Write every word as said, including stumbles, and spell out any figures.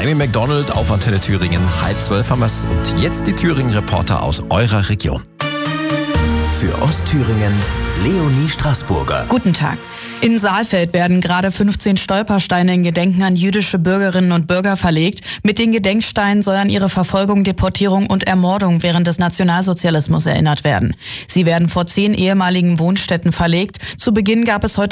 Amy McDonald auf Antenne Thüringen. Halb zwölf haben wir's. Und jetzt die Thüringen-Reporter aus eurer Region. Für Ostthüringen Leonie Straßburger. Guten Tag. In Saalfeld werden gerade fünfzehn Stolpersteine in Gedenken an jüdische Bürgerinnen und Bürger verlegt. Mit den Gedenksteinen soll an ihre Verfolgung, Deportierung und Ermordung während des Nationalsozialismus erinnert werden. Sie werden vor zehn ehemaligen Wohnstätten verlegt. Zu Beginn gab es heute